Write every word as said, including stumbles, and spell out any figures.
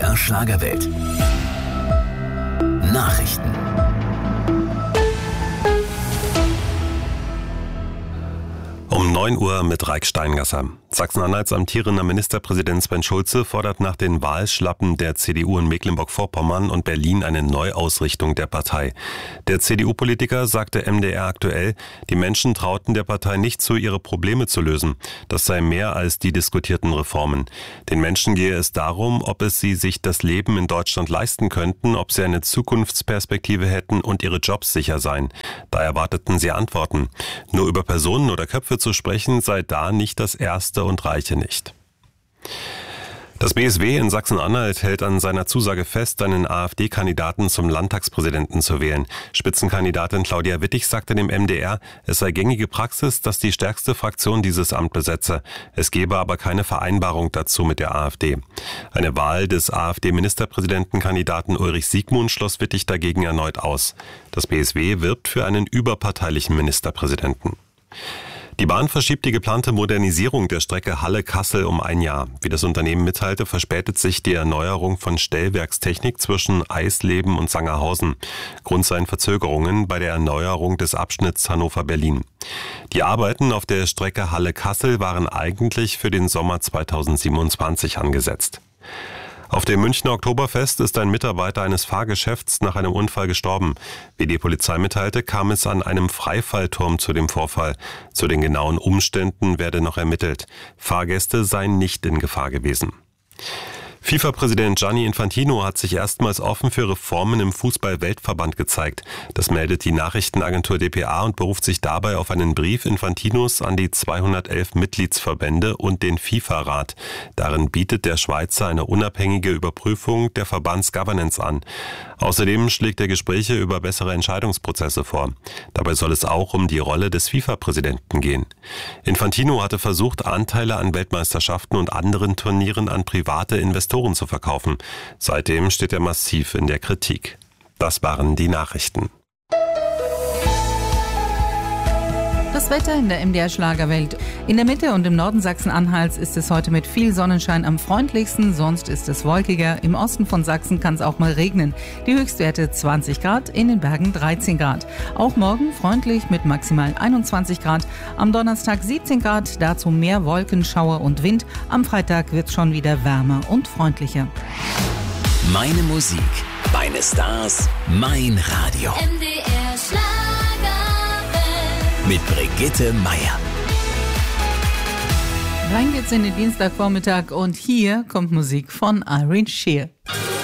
der Schlagerwelt. Nachrichten. Um neun Uhr mit Raik Steingasser. Sachsen-Anhalts amtierender Ministerpräsident Sven Schulze fordert nach den Wahlschlappen der C D U in Mecklenburg-Vorpommern und Berlin eine Neuausrichtung der Partei. Der C D U-Politiker sagte M D R aktuell, die Menschen trauten der Partei nicht zu, ihre Probleme zu lösen. Das sei mehr als die diskutierten Reformen. Den Menschen gehe es darum, ob es sie sich das Leben in Deutschland leisten könnten, ob sie eine Zukunftsperspektive hätten und ihre Jobs sicher seien. Da erwarteten sie Antworten. Nur über Personen oder Köpfe zu sprechen, sei da nicht das Erste und reiche nicht. Das B S W in Sachsen-Anhalt hält an seiner Zusage fest, einen AfD-Kandidaten zum Landtagspräsidenten zu wählen. Spitzenkandidatin Claudia Wittig sagte dem M D R, es sei gängige Praxis, dass die stärkste Fraktion dieses Amt besetze. Es gebe aber keine Vereinbarung dazu mit der AfD. Eine Wahl des AfD-Ministerpräsidentenkandidaten Ulrich Siegmund schloss Wittig dagegen erneut aus. Das B S W wirbt für einen überparteilichen Ministerpräsidenten. Die Bahn verschiebt die geplante Modernisierung der Strecke Halle-Kassel um ein Jahr. Wie das Unternehmen mitteilte, verspätet sich die Erneuerung von Stellwerkstechnik zwischen Eisleben und Sangerhausen. Grund seien Verzögerungen bei der Erneuerung des Abschnitts Hannover-Berlin. Die Arbeiten auf der Strecke Halle-Kassel waren eigentlich für den Sommer zweitausendsiebenundzwanzig angesetzt. Auf dem Münchner Oktoberfest ist ein Mitarbeiter eines Fahrgeschäfts nach einem Unfall gestorben. Wie die Polizei mitteilte, kam es an einem Freifallturm zu dem Vorfall. Zu den genauen Umständen werde noch ermittelt. Fahrgäste seien nicht in Gefahr gewesen. FIFA-Präsident Gianni Infantino hat sich erstmals offen für Reformen im Fußball-Weltverband gezeigt. Das meldet die Nachrichtenagentur D P A und beruft sich dabei auf einen Brief Infantinos an die zweihundertelf Mitgliedsverbände und den FIFA-Rat. Darin bietet der Schweizer eine unabhängige Überprüfung der Verbandsgovernance an. Außerdem schlägt er Gespräche über bessere Entscheidungsprozesse vor. Dabei soll es auch um die Rolle des FIFA-Präsidenten gehen. Infantino hatte versucht, Anteile an Weltmeisterschaften und anderen Turnieren an private Investoren zu verkaufen. Seitdem steht er massiv in der Kritik. Das waren die Nachrichten. Das Wetter in der M D R-Schlagerwelt. In der Mitte und im Norden Sachsen-Anhalts ist es heute mit viel Sonnenschein am freundlichsten, sonst ist es wolkiger. Im Osten von Sachsen kann es auch mal regnen. Die Höchstwerte zwanzig Grad, in den Bergen dreizehn Grad. Auch morgen freundlich mit maximal einundzwanzig Grad. Am Donnerstag siebzehn Grad, dazu mehr Wolken, Schauer und Wind. Am Freitag wird es schon wieder wärmer und freundlicher. Meine Musik, meine Stars, mein Radio. M D R Schlager. Mit Brigitte Meier. Rein geht's in den Dienstagvormittag und hier kommt Musik von Irene Shear.